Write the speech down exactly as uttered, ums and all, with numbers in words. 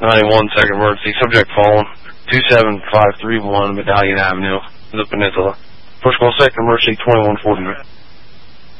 ninety-one, second emergency. Subject fallen. two seven five three one, Medallion Avenue, the Peninsula. First call, second emergency, twenty-one forty-nine.